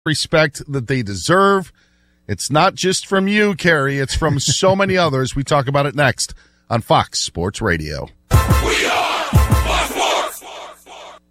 respect that they deserve. It's not just from you, Carrie. It's from so many others. We talk about it next on Fox Sports Radio. We are Fox Sports.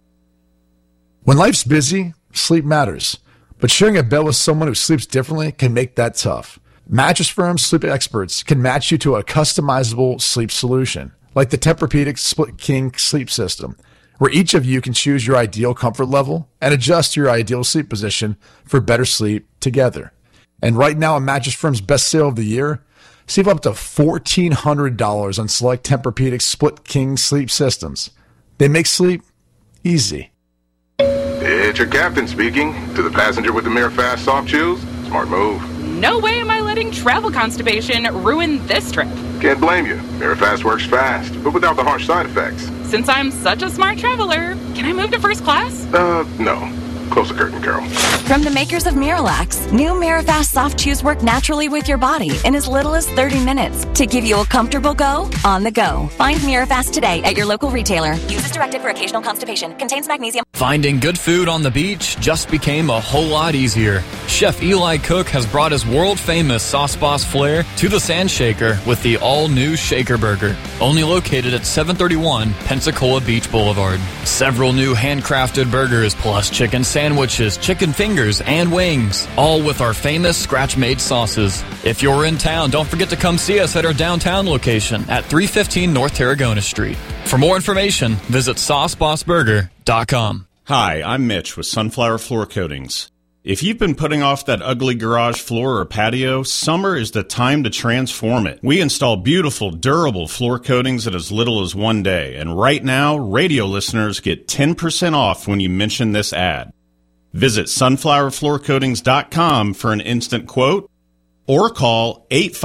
When life's busy, sleep matters. But sharing a bed with someone who sleeps differently can make that tough. Mattress Firm sleep experts can match you to a customizable sleep solution, like the Tempur-Pedic Split King sleep system, where each of you can choose your ideal comfort level and adjust your ideal sleep position for better sleep together. And right now, on Mattress Firm's best sale of the year, save up to $1,400 on select Tempur-Pedic Split King sleep systems. They make sleep easy. It's your captain speaking. To the passenger with the Mirafast soft chews, smart move. No way am I letting travel constipation ruin this trip. Can't blame you. Mirafast works fast, but without the harsh side effects. Since I'm such a smart traveler, can I move to first class? No. Close the curtain, Carol. From the makers of Miralax, new Mirafast soft chews work naturally with your body in as little as 30 minutes to give you a comfortable go on the go. Find Mirafast today at your local retailer. Use as directed for occasional constipation. Contains magnesium. Finding good food on the beach just became a whole lot easier. Chef Eli Cook has brought his world-famous Sauce Boss flair to the Sand Shaker with the all-new Shaker Burger, only located at 731 Pensacola Beach Boulevard. Several new handcrafted burgers plus chicken sandwiches, chicken fingers, and wings, all with our famous scratch-made sauces. If you're in town, don't forget to come see us at our downtown location at 315 North Tarragona Street. For more information, visit saucebossburger.com. Hi, I'm Mitch with Sunflower Floor Coatings. If you've been putting off that ugly garage floor or patio, summer is the time to transform it. We install beautiful, durable floor coatings in as little as 1 day, and right now, radio listeners get 10% off when you mention this ad. Visit sunflowerfloorcoatings.com for an instant quote or call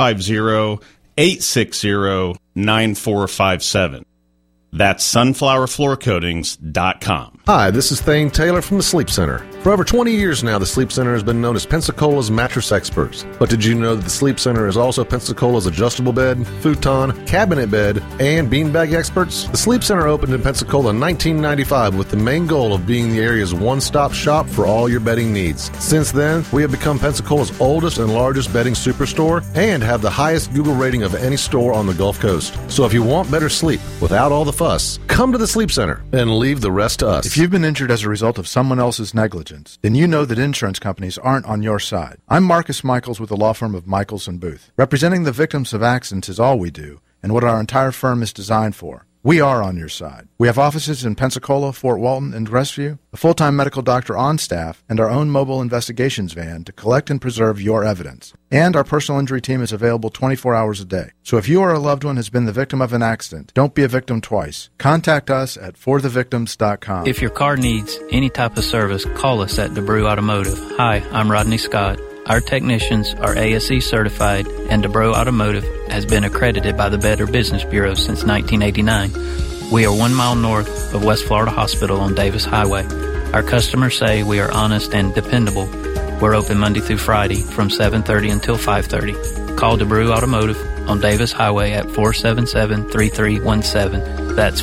850-860-9457. That's sunflowerfloorcoatings.com. Hi, this is Thane Taylor from the Sleep Center. For over 20 years now, the Sleep Center has been known as Pensacola's mattress experts. But did you know that the Sleep Center is also Pensacola's adjustable bed, futon, cabinet bed, and beanbag experts? The Sleep Center opened in Pensacola in 1995 with the main goal of being the area's one-stop shop for all your bedding needs. Since then, we have become Pensacola's oldest and largest bedding superstore and have the highest Google rating of any store on the Gulf Coast. So if you want better sleep without all the fuss, come to the Sleep Center and leave the rest to us. If you've been injured as a result of someone else's negligence, then you know that insurance companies aren't on your side. I'm Marcus Michaels with the law firm of Michaels & Booth. Representing the victims of accidents is all we do and what our entire firm is designed for. We are on your side. We have offices in Pensacola, Fort Walton, and Crestview, a full-time medical doctor on staff, and our own mobile investigations van to collect and preserve your evidence. And our personal injury team is available 24 hours a day. So if you or a loved one has been the victim of an accident, don't be a victim twice. Contact us at forthevictims.com. If your car needs any type of service, call us at DeBrew Automotive. Hi, I'm Rodney Scott. Our technicians are ASE certified, and DeBrew Automotive has been accredited by the Better Business Bureau since 1989. We are 1 mile north of West Florida Hospital on Davis Highway. Our customers say we are honest and dependable. We're open Monday through Friday from 7:30 until 5:30. Call DeBrew Automotive on Davis Highway at 477-3317. That's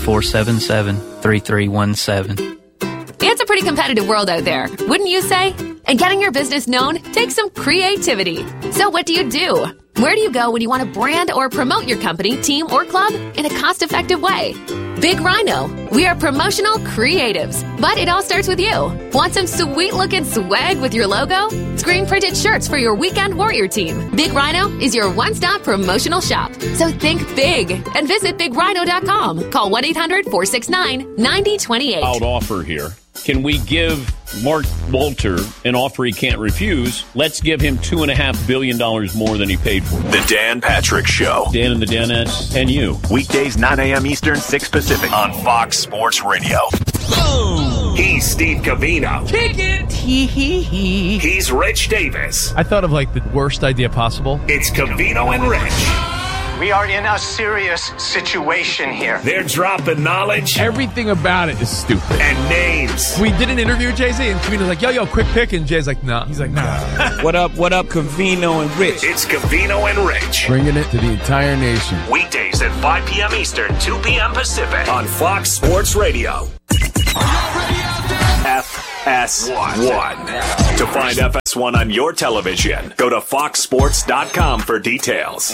477-3317. It's a pretty competitive world out there, wouldn't you say? And getting your business known takes some creativity. So what do? Where do you go when you want to brand or promote your company, team, or club in a cost-effective way? Big Rhino. We are promotional creatives, but it all starts with you. Want some sweet-looking swag with your logo? Screen-printed shirts for your weekend warrior team. Big Rhino is your one-stop promotional shop. So think big and visit BigRhino.com. Call 1-800-469-9028. Out offer here. Can we give Mark Walter an offer he can't refuse? Let's give him $2.5 billion more than he paid for. The Dan Patrick Show. Dan and the Danettes and you. Weekdays 9 a.m. Eastern, 6 Pacific on Fox Sports Radio. Boom! He's Steve Covino. Kick it! Hee. He's Rich Davis. I thought of like the worst idea possible. It's Covino and Rich. We are in a serious situation here. They're dropping knowledge. Everything about it is stupid. And names. We did an interview with Jay-Z, and Covino's like, yo, quick pick. And Jay's like, nah. He's like, nah. What up, Covino and Rich? It's Covino and Rich. Bringing it to the entire nation. Weekdays at 5 p.m. Eastern, 2 p.m. Pacific on Fox Sports Radio. FS. FS1. To find FS1 on your television, go to foxsports.com for details.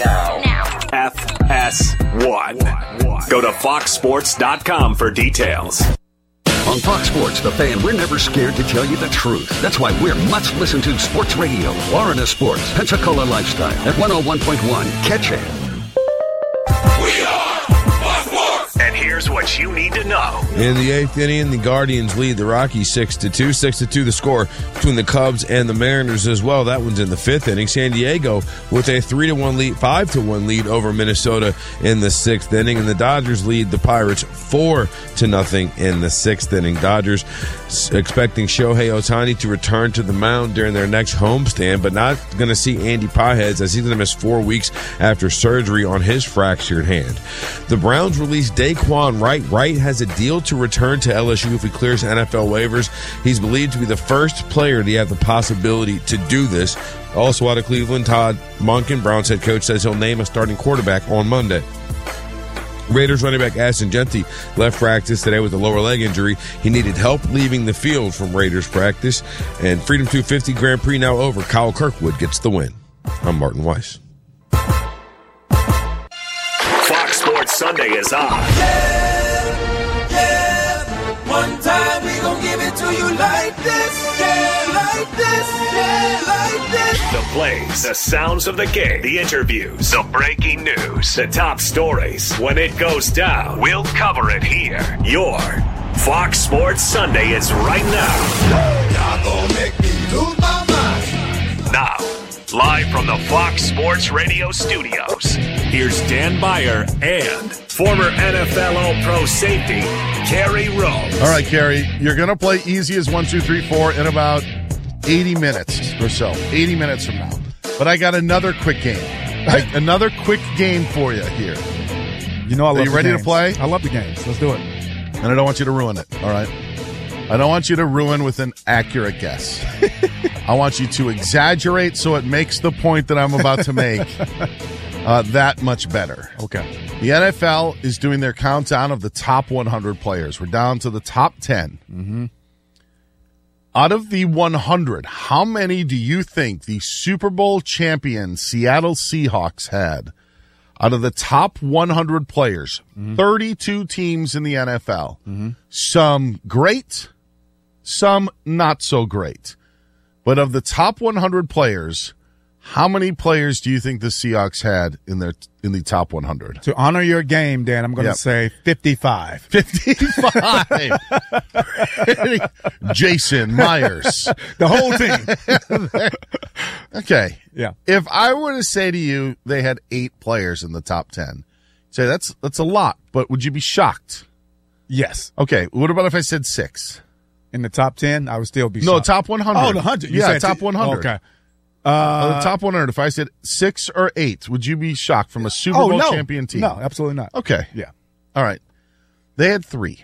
FS1. Go to foxsports.com for details. On Fox Sports, The Fan, we're never scared to tell you the truth. That's why we're much listened to sports radio. Florida Sports, Pensacola Lifestyle at 101.1. Catch it. We are Fox Sports. And here's what you need to know. In the 8th inning, the Guardians lead the Rockies 6-2. 6-2 the score between the Cubs and the Mariners as well. That one's in the 5th inning. San Diego with a 3-1 lead, 5-1 lead over Minnesota in the 6th inning. And the Dodgers lead the Pirates 4-0 in the 6th inning. Dodgers expecting Shohei Ohtani to return to the mound during their next homestand, but not going to see Andy Pajes as he's going to miss 4 weeks after surgery on his fractured hand. The Browns released Daquan Wright. Wright has a deal to return to LSU if he clears NFL waivers. He's believed to be the first player to have the possibility to do this. Also out of Cleveland, Todd Monken, Browns head coach, says he'll name a starting quarterback on Monday. Raiders running back Ashton Jeanty left practice today with a lower leg injury. He needed help leaving the field from Raiders practice. And Freedom 250 Grand Prix now over. Kyle Kirkwood gets the win. I'm Martin Weiss. Fox Sports Sunday is on. One time we gon' give it to you like this, like this, like this. The plays, the sounds of the game, the interviews, the breaking news, the top stories. When it goes down, we'll cover it here. Your Fox Sports Sunday is right now. Y'all gon' make me lose my mind. Now, live from the Fox Sports Radio studios, here's Dan Beyer and former NFL All-Pro safety, Kerry Rhodes. All right, Kerry, you're going to play easy as 1, 2, 3, 4 in about 80 minutes or so. 80 minutes from now. But I got another quick game. Another quick game for you here. You know I love the games. Are you ready to play? I love the games. Let's do it. And I don't want you to ruin it, all right? I don't want you to ruin with an accurate guess. I want you to exaggerate so it makes the point that I'm about to make that much better. Okay. The NFL is doing their countdown of the top 100 players. We're down to the top 10. Mm-hmm. Out of the 100, how many do you think the Super Bowl champion Seattle Seahawks had? Out of the top 100 players, 32 teams in the NFL. Some great, some not so great. But of the top 100 players, how many players do you think the Seahawks had in the top 100? To honor your game, Dan, I'm going to say 55. 55. Jason Myers. The whole team. Okay. Yeah. If I were to say to you they had 8 players in the top 10, say that's a lot, but would you be shocked? Yes. Okay. What about if I said 6? In the top 10, I would still be shocked. No, top 100. Oh, the 100. Yeah, top 100. Okay. The top 100, if I said 6 or 8, would you be shocked from a Super Bowl champion team? No, absolutely not. Okay. Yeah. All right. They had 3.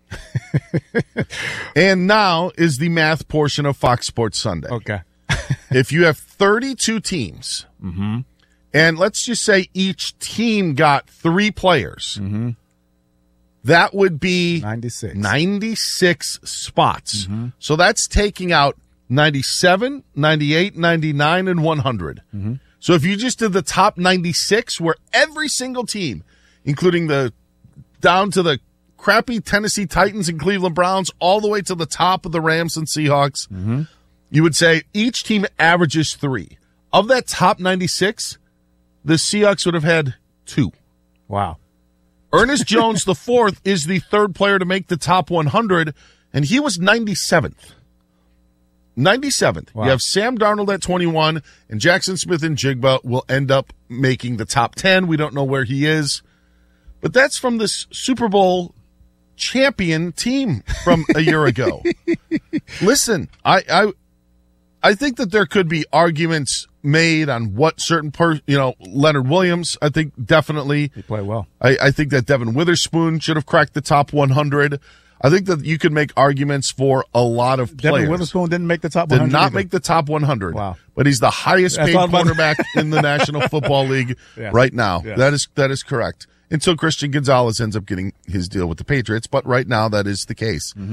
And now is the math portion of Fox Sports Sunday. Okay. If you have 32 teams, and let's just say each team got 3 players, that would be 96 spots. So that's taking out 97, 98, 99, and 100. So if you just did the top 96, where every single team, including down to the crappy Tennessee Titans and Cleveland Browns, all the way to the top of the Rams and Seahawks, you would say each team averages 3. Of that top 96, the Seahawks would have had 2. Wow. Ernest Jones IV is the 3rd player to make the top 100, and he was 97th. 97th. Wow. You have Sam Darnold at 21, and Jackson Smith and Jigba will end up making the top 10. We don't know where he is. But that's from this Super Bowl champion team from a year ago. Listen, I think that there could be arguments made on what certain Leonard Williams, I think definitely. He played well. I think that Devin Witherspoon should have cracked the top 100. I think that you could make arguments for a lot of players. Devin Witherspoon didn't make the top 100. Did not either. make the top 100. Wow. But he's the highest paid quarterback in the National Football League right now. Yeah. That is correct. Until Christian Gonzalez ends up getting his deal with the Patriots, but right now that is the case.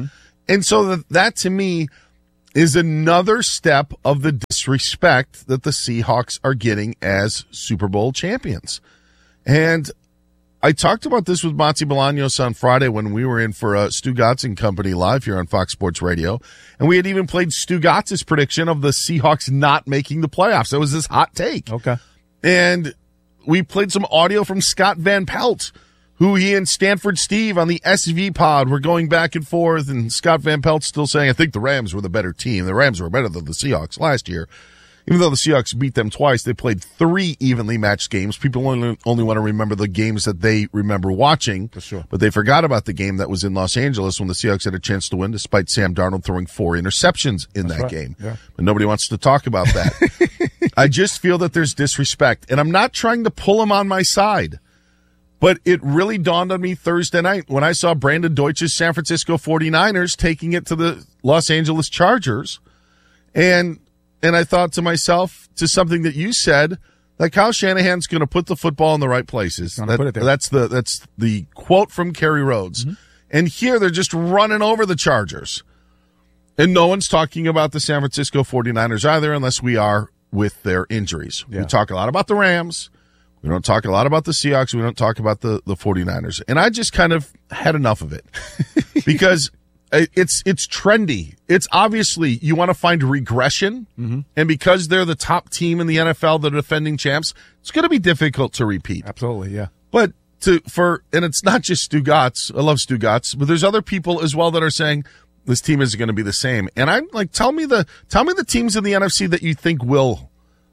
And so that to me is another step of the disrespect that the Seahawks are getting as Super Bowl champions. And I talked about this with Monty Bolaños on Friday when we were in for Stu Gatz and Company live here on Fox Sports Radio. And we had even played Stu Gatz's prediction of the Seahawks not making the playoffs. That was his hot take. Okay. And we played some audio from Scott Van Pelt, who he and Stanford Steve on the SV pod were going back and forth, and Scott Van Pelt's still saying, I think the Rams were the better team. The Rams were better than the Seahawks last year. Even though the Seahawks beat them twice, they played 3 evenly matched games. People only want to remember the games that they remember watching. For sure. But they forgot about the game that was in Los Angeles when the Seahawks had a chance to win, despite Sam Darnold throwing 4 interceptions in that game. Yeah. But nobody wants to talk about that. I just feel that there's disrespect, and I'm not trying to pull him on my side. But it really dawned on me Thursday night when I saw Brandon Deutsch's San Francisco 49ers taking it to the Los Angeles Chargers. And I thought to myself, to something that you said, that Kyle Shanahan's going to put the football in the right places. That's the quote from Kerry Rhodes. Mm-hmm. And here they're just running over the Chargers. And no one's talking about the San Francisco 49ers either, unless we are with their injuries. Yeah. We talk a lot about the Rams. We don't talk a lot about the Seahawks. We don't talk about the 49ers. And I just kind of had enough of it because it's trendy. It's obviously you want to find regression. Mm-hmm. And because they're the top team in the NFL, the defending champs, it's going to be difficult to repeat. Absolutely, yeah. But and it's not just Stu Gatz. I love Stu Gatz, but there's other people as well that are saying this team isn't going to be the same. And I'm like, tell me the teams in the NFC that you think will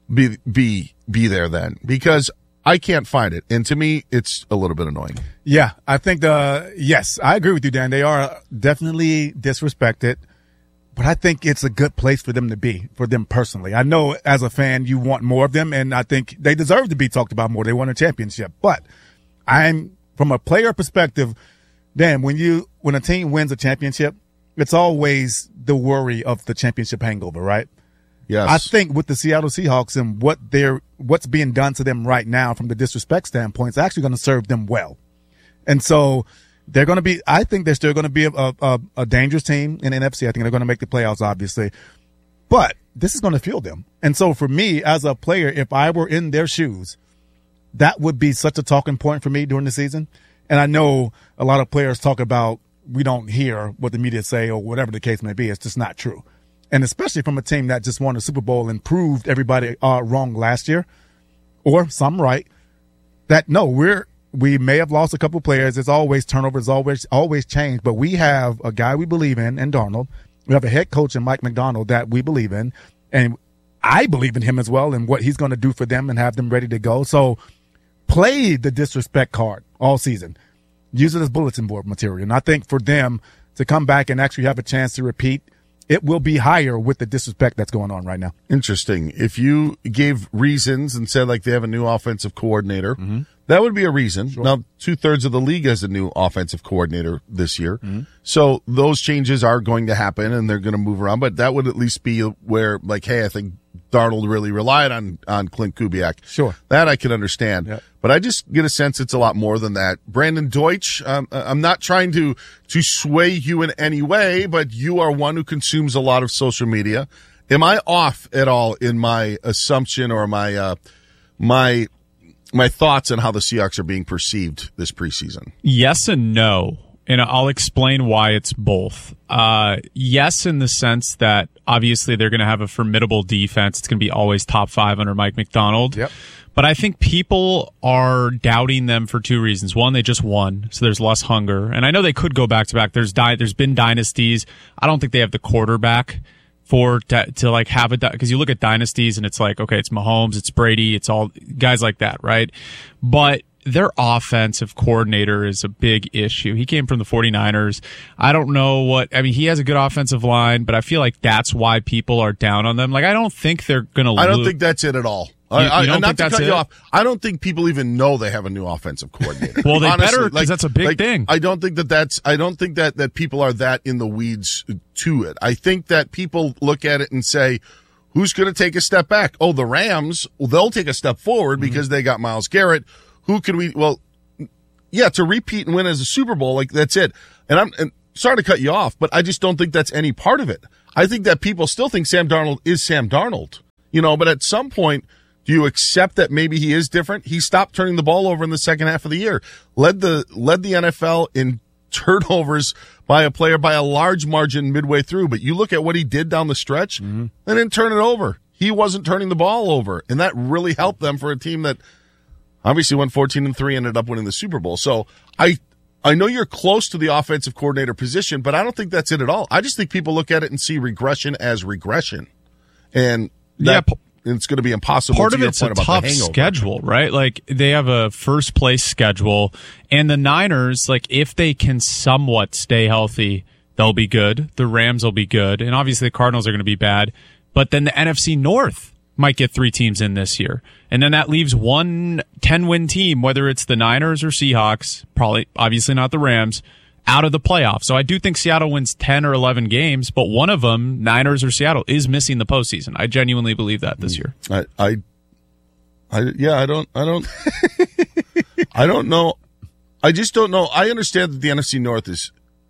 be there then, because I can't find it. And to me, it's a little bit annoying. Yeah, I think yes, I agree with you, Dan. They are definitely disrespected, but I think it's a good place for them to be, for them personally. I know as a fan, you want more of them, and I think they deserve to be talked about more. They won a championship. But from a player perspective, Dan, when a team wins a championship, it's always the worry of the championship hangover, right? Yes. I think with the Seattle Seahawks and what's being done to them right now from the disrespect standpoint is actually going to serve them well. And so I think they're still going to be a dangerous team in the NFC. I think they're going to make the playoffs, obviously. But this is going to fuel them. And so for me, as a player, if I were in their shoes, that would be such a talking point for me during the season. And I know a lot of players talk about we don't hear what the media say or whatever the case may be. It's just not true. And especially from a team that just won a Super Bowl and proved everybody wrong last year, or some right, that no, we may have lost a couple players. There's always turnovers, always change, but we have a guy we believe in Darnold. We have a head coach in Mike McDonald that we believe in, and I believe in him as well and what he's going to do for them and have them ready to go. So play the disrespect card all season. Use it as bulletin board material. And I think for them to come back and actually have a chance to repeat, it will be higher with the disrespect that's going on right now. Interesting. If you gave reasons and said like they have a new offensive coordinator, mm-hmm. that would be a reason. Sure. Now, 2/3 of the league has a new offensive coordinator this year. Mm-hmm. So those changes are going to happen and they're going to move around, but that would at least be where like, hey, I think Darnold really relied on Clint Kubiak. Sure. That I can understand. Yep. But I just get a sense it's a lot more than that. Brandon Deutsch, I'm not trying to sway you in any way, but you are one who consumes a lot of social media. Am I off at all in my assumption or my thoughts on how the Seahawks are being perceived this preseason? Yes and no. And I'll explain why it's both. Yes, in the sense that obviously they're going to have a formidable defense. It's going to be always top 5 under Mike McDonald. Yep. But I think people are doubting them for 2 reasons. One, they just won, so there's less hunger. And I know they could go back to back. There's been dynasties. I don't think they have the quarterback to like have it, because you look at dynasties and it's like, okay, it's Mahomes, it's Brady, it's all guys like that, right? But their offensive coordinator is a big issue. He came from the 49ers. I don't know he has a good offensive line, but I feel like that's why people are down on them. Like, I don't think they're going to lose. I don't think that's it at all. You don't think that's it? I don't think people even know they have a new offensive coordinator. Well, they better, because that's a big thing. I don't think that people are that in the weeds to it. I think that people look at it and say, who's going to take a step back? Oh, the Rams, they'll take a step forward because they got Myles Garrett. Who can we? Well, yeah, to repeat and win as a Super Bowl, like that's it. And sorry to cut you off, but I just don't think that's any part of it. I think that people still think Sam Darnold is Sam Darnold, but at some point, do you accept that maybe he is different? He stopped turning the ball over in the second half of the year, led the NFL in turnovers by a player by a large margin midway through. But you look at what he did down the stretch, they didn't turn it over. He wasn't turning the ball over, and that really helped them for a team that obviously went 14-3, ended up winning the Super Bowl. So I know you're close to the offensive coordinator position, but I don't think that's it at all. I just think people look at it and see regression as regression, and it's going to be impossible. Part of it's a tough schedule, right? Like, they have a first place schedule, and the Niners, like, if they can somewhat stay healthy, they'll be good. The Rams will be good, and obviously the Cardinals are going to be bad. But then the NFC North might get 3 teams in this year, and then that leaves one 10-win team, whether it's the Niners or Seahawks, probably obviously not the Rams, out of the playoffs. So I do think Seattle wins 10 or 11 games, but one of them, Niners or Seattle, is missing the postseason. I genuinely believe that this year. I don't I don't know. I just don't know. I understand that the NFC North is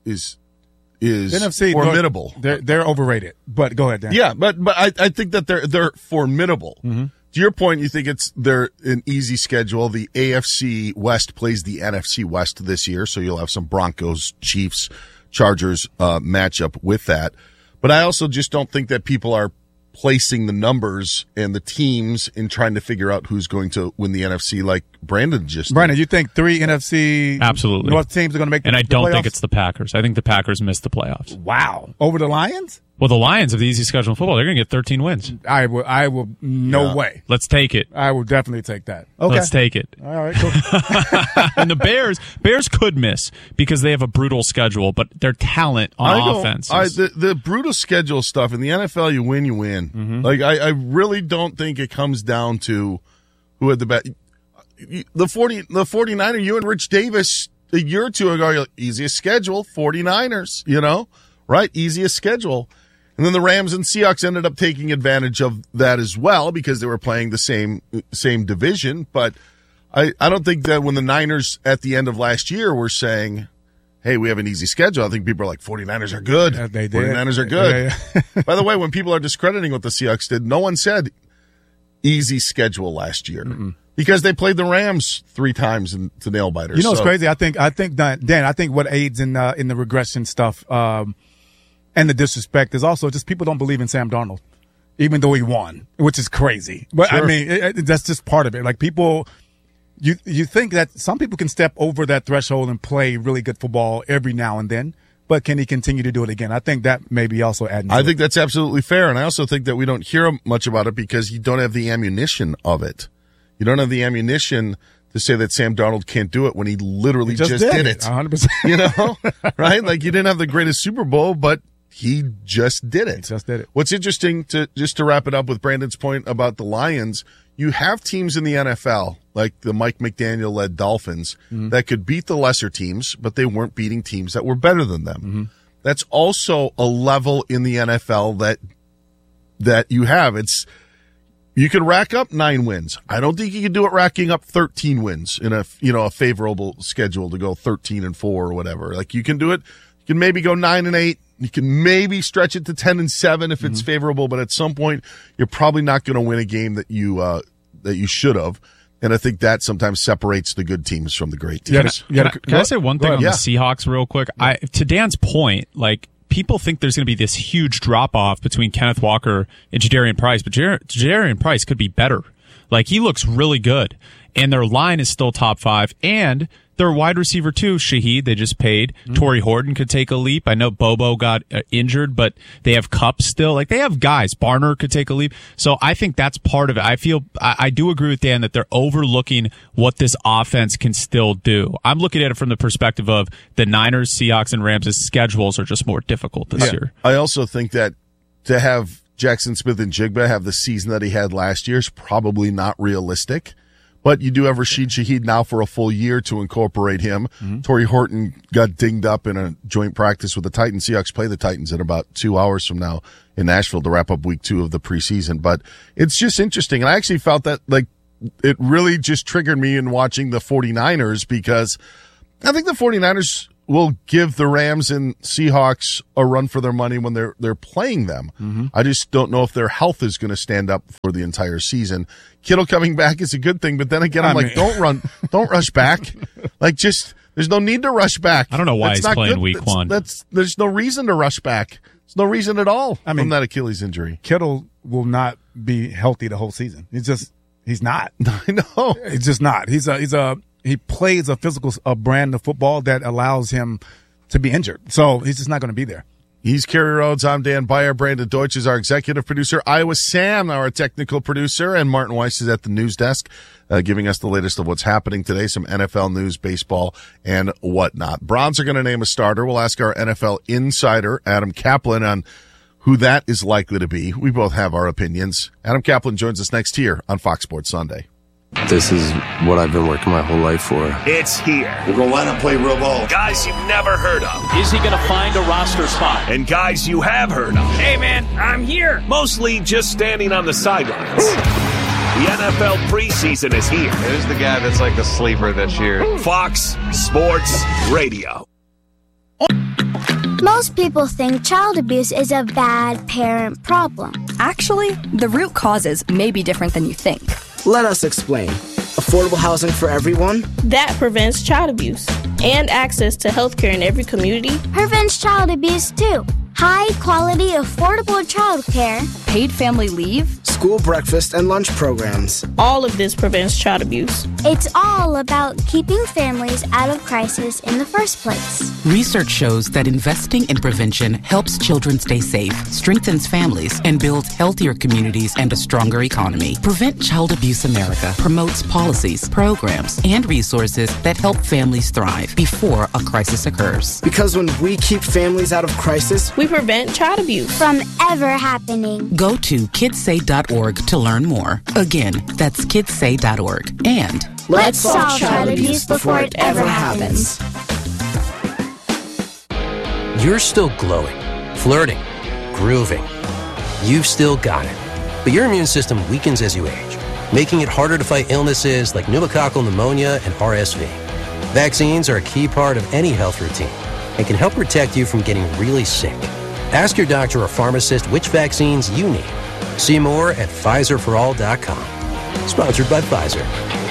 NFC formidable. North, they're overrated. But go ahead, Dan. Yeah, but I think that they're formidable. Mm-hmm. To your point, you think they're an easy schedule. The AFC West plays the NFC West this year, so you'll have some Broncos, Chiefs, Chargers matchup with that. But I also just don't think that people are placing the numbers and the teams in trying to figure out who's going to win the NFC like Brandon just did. Brandon, you think 3 NFC absolutely North teams are going to make the playoffs? And I don't think it's the Packers. I think the Packers missed the playoffs. Wow. Over the Lions? Well, the Lions have the easy schedule in football. They're going to get 13 wins. I will. No way. Let's take it. I will definitely take that. Okay. Let's take it. All right, cool. And the Bears could miss because they have a brutal schedule, but their talent on offense. The brutal schedule stuff in the NFL, you win. Mm-hmm. Like, I really don't think it comes down to who had the best. The 49ers, you and Rich Davis a year or two ago, you're like, easiest schedule, 49ers, right? Easiest schedule. And then the Rams and Seahawks ended up taking advantage of that as well because they were playing the same division. But I don't think that when the Niners at the end of last year were saying, hey, we have an easy schedule, I think people are like, 49ers are good. Yeah, they did. 49ers are good. Yeah. By the way, when people are discrediting what the Seahawks did, no one said easy schedule last year. Mm-mm. Because they played the Rams 3 times to nail biters. It's crazy. I think Dan, I think what aids in the regression stuff, and the disrespect is also just people don't believe in Sam Darnold, even though he won, which is crazy. But sure. I mean, that's just part of it. Like, people, you think that some people can step over that threshold and play really good football every now and then, but can he continue to do it again? I think that maybe also adding. I think that's absolutely fair, and I also think that we don't hear much about it because you don't have the ammunition of it. You don't have the ammunition to say that Sam Darnold can't do it when he literally just did it. 100%. Right? Like, you didn't have the greatest Super Bowl, but he just did it. What's interesting, to wrap it up with Brandon's point about the Lions, you have teams in the NFL, like the Mike McDaniel-led Dolphins, that could beat the lesser teams, but they weren't beating teams that were better than them. Mm-hmm. That's also a level in the NFL that you have. You can rack up 9 wins. I don't think you can do it racking up 13 wins in a favorable schedule to go 13-4 or whatever. Like, you can do it. You can maybe go 9-8. You can maybe stretch it to 10-7 if it's favorable, but at some point you're probably not going to win a game that you should have. And I think that sometimes separates the good teams from the great teams. Can I say one thing on the Seahawks real quick? To Dan's point, like, people think there's going to be this huge drop-off between Kenneth Walker and Jadarian Price, but Jadarian Price could be better. Like, he looks really good, and their line is still top 5, and their wide receiver, too, Shaheed, they just paid. Torrey Horton could take a leap. I know Bobo got injured, but they have Kupp still. Like, they have guys. Barner could take a leap. So I think that's part of it. I do agree with Dan that they're overlooking what this offense can still do. I'm looking at it from the perspective of the Niners, Seahawks, and Rams' schedules are just more difficult this year. I also think that to have Jackson Smith-Njigba have the season that he had last year is probably not realistic. But you do have Rashid Shaheed now for a full year to incorporate him. Torrey Horton got dinged up in a joint practice with the Titans. Seahawks play the Titans in about 2 hours from now in Nashville to wrap up week 2 of the preseason. But it's just interesting. And I actually felt that, like, it really just triggered me in watching the 49ers because I think the 49ers will give the Rams and Seahawks a run for their money when they're playing them. Mm-hmm. I just don't know if their health is going to stand up for the entire season. Kittle coming back is a good thing, but then again, don't rush back. Like, there's no need to rush back. I don't know why he's playing week one. There's no reason to rush back. There's no reason at all from that Achilles injury. Kittle will not be healthy the whole season. He's not. I know. He's just not. He plays a physical brand of football that allows him to be injured. So he's just not going to be there. He's Kerry Rhodes. I'm Dan Beyer. Brandon Deutsch is our executive producer. Iowa Sam, our technical producer, and Martin Weiss is at the news desk, giving us the latest of what's happening today, some NFL news, baseball, and whatnot. Browns are going to name a starter. We'll ask our NFL insider, Adam Kaplan, on who that is likely to be. We both have our opinions. Adam Kaplan joins us next here on Fox Sports Sunday. This is what I've been working my whole life for. It's here. We're going to line up, play real ball. Guys you've never heard of. Is he going to find a roster spot? And guys you have heard of. Hey, man, I'm here. Mostly just standing on the sidelines. The NFL preseason is here. Who's the guy that's like the sleeper this year? Fox Sports Radio. Most people think child abuse is a bad parent problem. Actually, the root causes may be different than you think. Let us explain. Affordable housing for everyone? That prevents child abuse. And access to healthcare in every community. Prevents child abuse too. High quality, affordable childcare. Paid family leave. School breakfast and lunch programs. All of this prevents child abuse. It's all about keeping families out of crisis in the first place. Research shows that investing in prevention helps children stay safe, strengthens families, and builds healthier communities and a stronger economy. Prevent Child Abuse America promotes policies, programs, and resources that help families thrive before a crisis occurs. Because when we keep families out of crisis, we prevent child abuse from ever happening. Go to kidssay.org to learn more. Again, that's kidssay.org. And let's solve child abuse before it ever happens. You're still glowing, flirting, grooving. You've still got it. But your immune system weakens as you age, making it harder to fight illnesses like pneumococcal pneumonia and RSV. Vaccines are a key part of any health routine and can help protect you from getting really sick. Ask your doctor or pharmacist which vaccines you need. See more at PfizerForAll.com. Sponsored by Pfizer.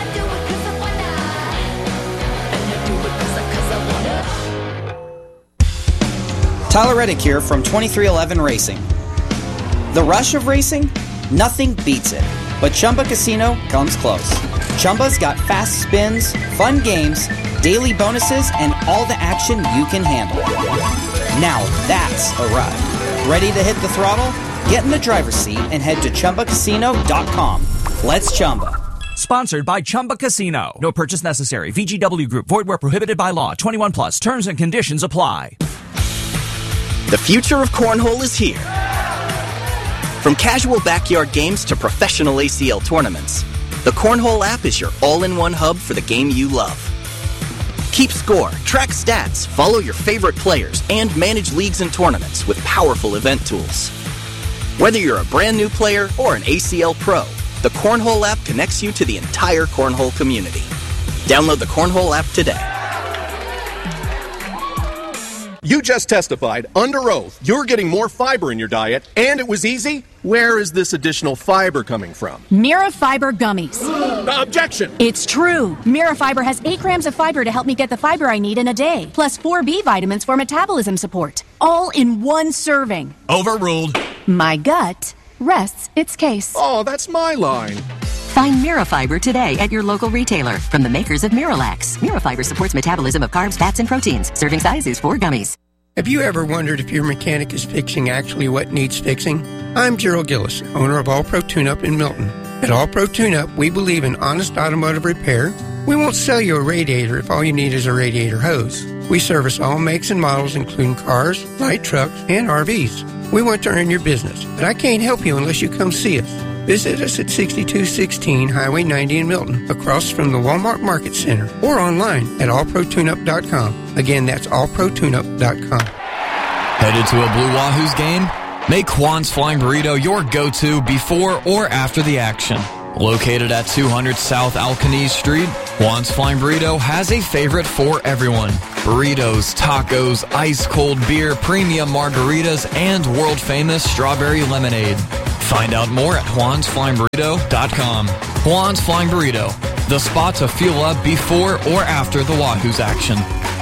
Tyler Reddick here from 2311 Racing. The rush of racing? Nothing beats it. But Chumba Casino comes close. Chumba's got fast spins, fun games, daily bonuses, and all the action you can handle. Now that's a ride. Ready to hit the throttle? Get in the driver's seat and head to ChumbaCasino.com. Let's Chumba. Sponsored by Chumba Casino. No purchase necessary. VGW Group. Void where prohibited by law. 21 plus. Terms and conditions apply. The future of cornhole is here. From casual backyard games to professional ACL tournaments, the Cornhole app is your all-in-one hub for the game you love. Keep score, track stats, follow your favorite players, and manage leagues and tournaments with powerful event tools. Whether you're a brand new player or an ACL pro, the Cornhole app connects you to the entire Cornhole community. Download the Cornhole app today. You just testified under oath you're getting more fiber in your diet, and it was easy? Where is this additional fiber coming from? Mirafiber gummies. Objection! It's true. Mirafiber has 8 grams of fiber to help me get the fiber I need in a day, plus 4 B vitamins for metabolism support, all in one serving. Overruled. My gut rests its case. Oh, that's my line. Find Mirafiber today at your local retailer from the makers of Miralax. Mirafiber supports metabolism of carbs, fats, and proteins. Serving size is 4 gummies. Have you ever wondered if your mechanic is fixing actually what needs fixing? I'm Gerald Gillis, owner of All Pro Tune-Up in Milton. At All Pro Tune-Up, we believe in honest automotive repair. We won't sell you a radiator if all you need is a radiator hose. We service all makes and models, including cars, light trucks, and RVs. We want to earn your business, but I can't help you unless you come see us. Visit us at 6216 Highway 90 in Milton, across from the Walmart Market Center, or online at allprotuneup.com. Again, that's allprotuneup.com. Headed to a Blue Wahoos game? Make Juan's Flying Burrito your go-to before or after the action. Located at 200 South Alcanese Street, Juan's Flying Burrito has a favorite for everyone. Burritos, tacos, ice-cold beer, premium margaritas, and world-famous strawberry lemonade. Find out more at juansflyingburrito.com. Juan's Flying Burrito, the spot to fuel up before or after the Wahoos action.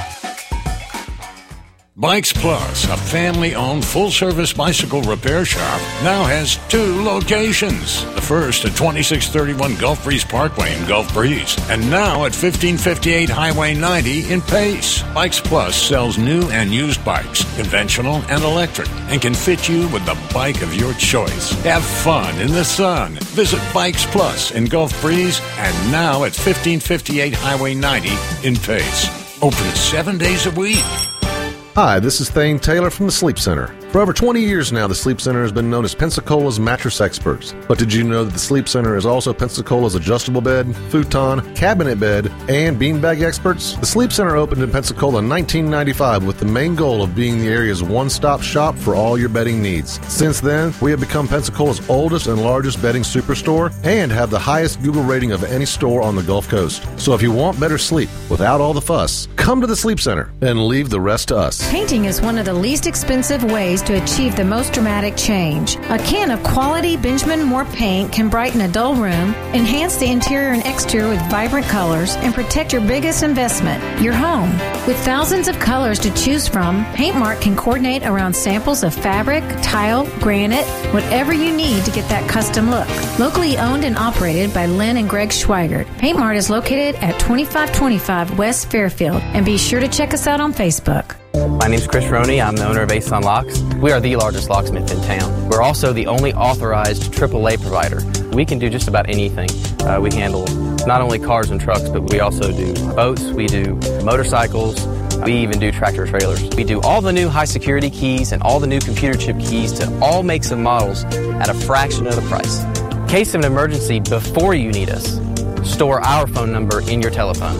Bikes Plus, a family-owned full-service bicycle repair shop, now has 2 locations. The first at 2631 Gulf Breeze Parkway in Gulf Breeze, and now at 1558 Highway 90 in Pace. Bikes Plus sells new and used bikes, conventional and electric, and can fit you with the bike of your choice. Have fun in the sun. Visit Bikes Plus in Gulf Breeze, and now at 1558 Highway 90 in Pace. Open 7 days a week. Hi, this is Thane Taylor from the Sleep Center. For over 20 years now, the Sleep Center has been known as Pensacola's mattress experts. But did you know that the Sleep Center is also Pensacola's adjustable bed, futon, cabinet bed, and beanbag experts? The Sleep Center opened in Pensacola in 1995 with the main goal of being the area's one-stop shop for all your bedding needs. Since then, we have become Pensacola's oldest and largest bedding superstore and have the highest Google rating of any store on the Gulf Coast. So if you want better sleep without all the fuss, come to the Sleep Center and leave the rest to us. Painting is one of the least expensive ways to achieve the most dramatic change. A can of quality Benjamin Moore paint can brighten a dull room, enhance the interior and exterior with vibrant colors, and protect your biggest investment, your home. With thousands of colors to choose from, Paint Mart can coordinate around samples of fabric, tile, granite, whatever you need to get that custom look. Locally owned and operated by Lynn and Greg Schweigert, Paint Mart is located at 2525 West Fairfield, and be sure to check us out on Facebook. My name's Chris Roney. I'm the owner of Ason Locks. We are the largest locksmith in town. We're also the only authorized AAA provider. We can do just about anything. We handle not only cars and trucks, but we also do boats, we do motorcycles, we even do tractor trailers. We do all the new high security keys and all the new computer chip keys to all makes and models at a fraction of the price. In case of an emergency before you need us, store our phone number in your telephone,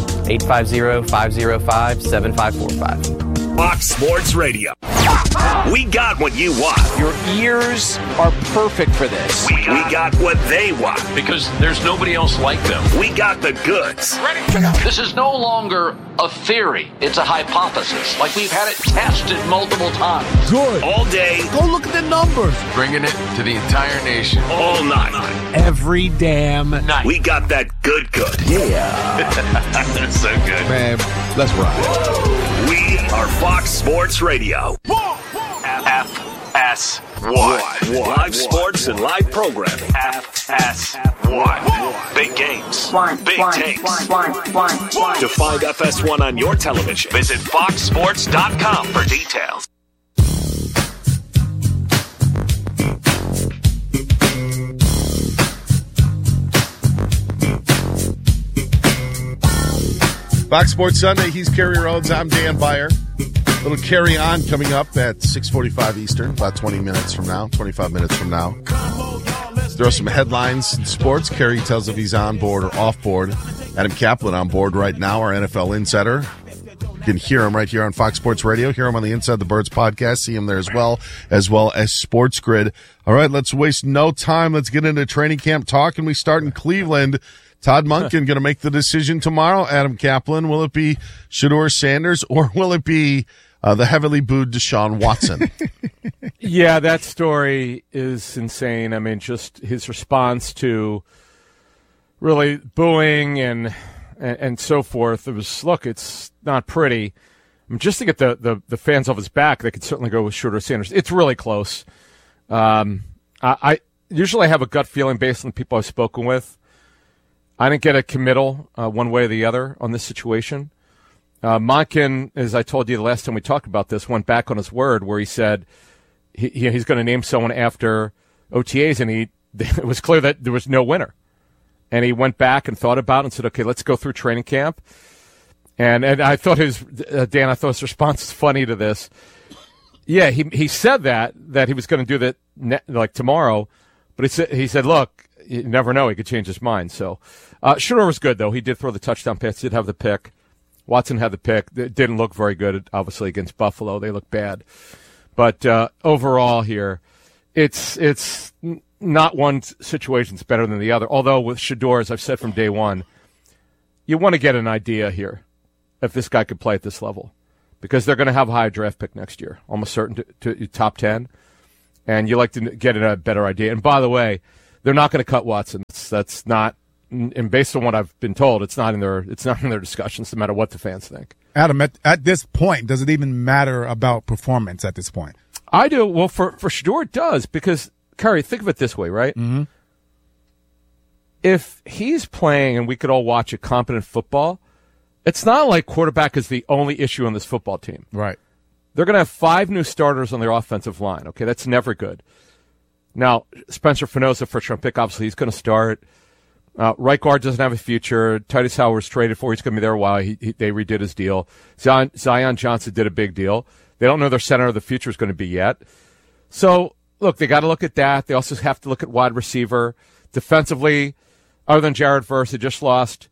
850-505-7545. Fox Sports Radio. We got what you want. Your ears are perfect for this. We got what they want. Because there's nobody else like them. We got the goods. This is no longer a theory. It's a hypothesis. Like we've had it tested multiple times. Good. All day. Go look at the numbers. Bringing it to the entire nation. All night. Every damn night. We got that good. Yeah. That's so good. Man, let's ride. We are Fox Sports Radio. FS1. Live sports and live programming. FS1. Big games. Big takes. To find FS1 on your television, visit foxsports.com for details. Fox Sports Sunday, he's Kerry Rhodes, I'm Dan Beyer. Little carry on coming up at 6:45 Eastern, about 25 minutes from now. Throw some headlines in sports. Kerry tells if he's on board or off board. Adam Kaplan on board right now, our NFL insider. You can hear him right here on Fox Sports Radio. Hear him on the Inside the Birds podcast. See him there as well as Sports Grid. All right, let's waste no time. Let's get into training camp talk, and we start in Cleveland. Todd Monken going to make the decision tomorrow, Adam Kaplan. Will it be Shedeur Sanders or will it be the heavily booed Deshaun Watson? Yeah, that story is insane. I mean, just his response to really booing and so forth. It was, look, it's not pretty. I mean, just to get the fans off his back, they could certainly go with Shedeur Sanders. It's really close. I usually have a gut feeling based on the people I've spoken with. I didn't get a committal one way or the other on this situation. Monken, as I told you the last time we talked about this, went back on his word where he said he's going to name someone after OTAs, and it was clear that there was no winner. And he went back and thought about it and said, okay, let's go through training camp. And I thought his response was funny to this. Yeah, he said that he was going to do that like tomorrow, but he said, look, you never know. He could change his mind. So Shedeur was good, though. He did throw the touchdown pass, did have the pick. Watson had the pick. It didn't look very good, obviously, against Buffalo. They look bad. But overall here, it's not one situation's better than the other. Although with Shedeur, as I've said from day one, you want to get an idea here if this guy could play at this level, because they're going to have a high draft pick next year, almost certain to top 10, and you like to get a better idea. And by the way, they're not going to cut Watson. That's not, and based on what I've been told, it's not in their discussions, no matter what the fans think. Adam, at this point, does it even matter about performance at this point? I do. Well, for Shedeur, it does, because, Curry, think of it this way, right? Mm-hmm. If he's playing and we could all watch a competent football, it's not like quarterback is the only issue on this football team. Right. They're going to have 5 new starters on their offensive line. Okay, that's never good. Now, Spencer Fanosa, first-round pick, obviously he's going to start. Right guard doesn't have a future. Titus Howard was traded for. He's going to be there a while. They redid his deal. Zion Johnson did a big deal. They don't know their center of the future is going to be yet. So, look, they got to look at that. They also have to look at wide receiver. Defensively, other than Jared Verse, they just lost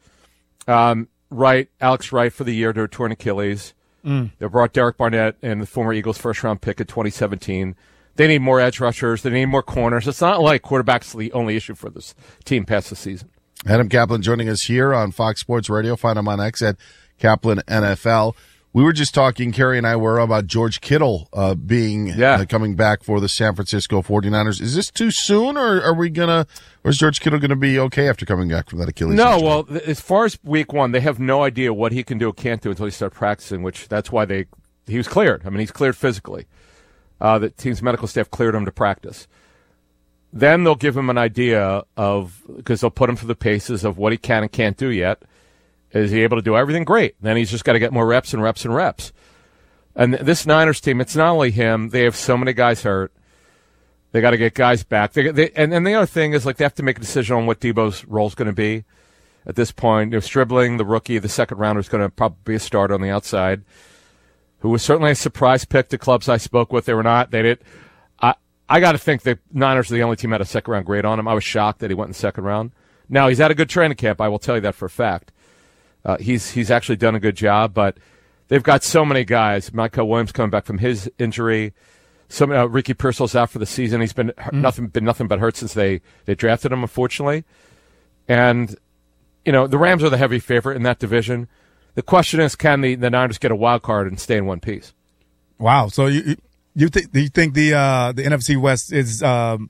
Alex Wright for the year to a torn Achilles. They brought Derek Barnett and the former Eagles first-round pick in 2017. They need more edge rushers. They need more corners. It's not like quarterback's the only issue for this team past the season. Adam Kaplan joining us here on Fox Sports Radio. Find him on X at Kaplan NFL. We were just talking, Kerry and I were, about George Kittle coming back for the San Francisco 49ers. Is this too soon, or is George Kittle going to be okay after coming back from that Achilles No, injury? well, as far as week 1, they have no idea what he can do or can't do until he starts practicing, which that's why he was cleared. I mean, he's cleared physically. The team's medical staff cleared him to practice. Then they'll give him an idea of, because they'll put him through the paces of what he can and can't do yet. Is he able to do everything? Great. Then he's just got to get more reps and reps and reps. And this Niners team, it's not only him. They have so many guys hurt. They got to get guys back. And the other thing is, like, they have to make a decision on what Debo's role is going to be at this point. Stribling, the rookie, the second rounder, is going to probably be a starter on the outside, who was certainly a surprise pick to clubs I spoke with. They were not. They did. I got to think the Niners are the only team that had a second-round grade on him. I was shocked that he went in the second round. Now, he's had a good training camp. I will tell you that for a fact. He's actually done a good job, but they've got so many guys. Michael Williams coming back from his injury. Ricky Pearsall's out for the season. He's been nothing but hurt since they drafted him, unfortunately. And, the Rams are the heavy favorite in that division. The question is, can the Niners get a wild card and stay in one piece? Wow. So you think the NFC West is the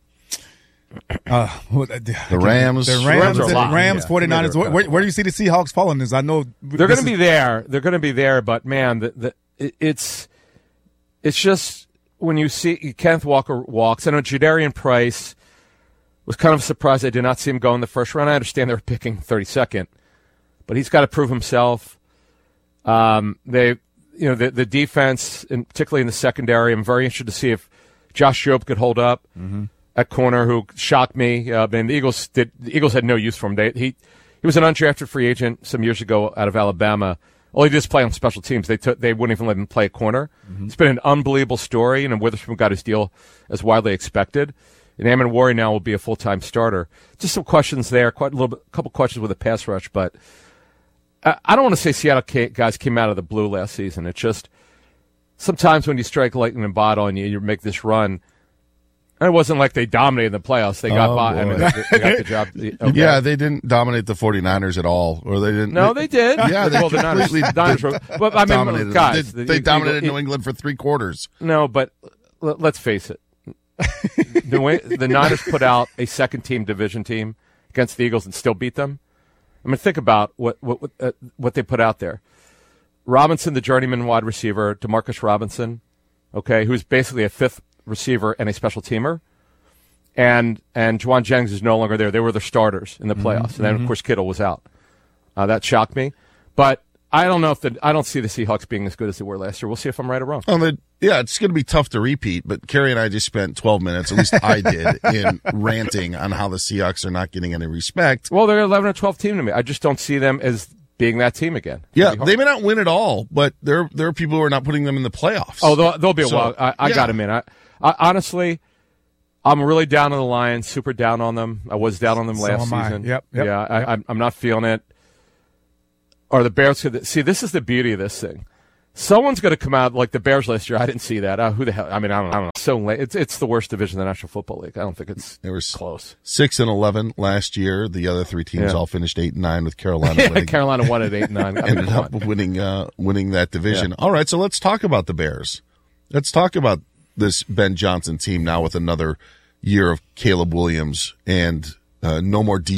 Rams, 49ers. Where do you see the Seahawks falling? This I know they're going to be there. They're going to be there, but man, it's just when you see Kenneth Walker walks. I know Jadarian Price was kind of surprised I did not see him go in the first round. I understand they're picking 32nd, but he's got to prove himself. The defense, and particularly in the secondary, I'm very interested to see if Josh Jobe could hold up. Mm-hmm. At corner, who shocked me. And the Eagles had no use for him. He was an undrafted free agent some years ago out of Alabama. All he did is play on special teams. They wouldn't even let him play a corner. Mm-hmm. It's been an unbelievable story, and Witherspoon got his deal as widely expected. And Amon Warrior now will be a full-time starter. Just some questions there, couple questions with a pass rush, but I don't want to say Seattle guys came out of the blue last season. It's just sometimes when you strike lightning in a bottle and you make this run. It wasn't like they dominated the playoffs. They got by. I mean, they got the job. Okay. Yeah, they didn't dominate the 49ers at all, or they didn't. No, they did. Yeah, the Niners were. Well, I mean, guys, they dominated New England for 3 quarters. No, but let's face it. The Niners put out a second-team division team against the Eagles and still beat them. I mean, think about what they put out there. Robinson, the journeyman wide receiver, Demarcus Robinson, okay, who's basically a fifth receiver and a special teamer, and Juwan Jennings is no longer there. They were their starters in the playoffs, and then of course Kittle was out. That shocked me, but I don't know I don't see the Seahawks being as good as they were last year. We'll see if I'm right or wrong. It's going to be tough to repeat, but Kerry and I just spent 12 minutes, at least I did, in ranting on how the Seahawks are not getting any respect. Well, they're an 11 or 12 team to me. I just don't see them as being that team again. Yeah, they may not win it all, but there are people who are not putting them in the playoffs. Oh, they'll be a while. I got them in. I honestly, I'm really down on the Lions, super down on them. I was down on them last season. Yep. Yeah, I'm not feeling it. Or the Bears could see. This is the beauty of this thing. Someone's going to come out like the Bears last year. I didn't see that. Who the hell? I mean, I don't know. so late. It's the worst division in the National Football League. I don't think it's close. 6-11 last year. The other three teams all finished 8-9 with Carolina winning. Carolina won at 8-9. Ended up winning that division. Yeah. All right, so let's talk about the Bears. Let's talk about this Ben Johnson team now with another year of Caleb Williams and no more DJ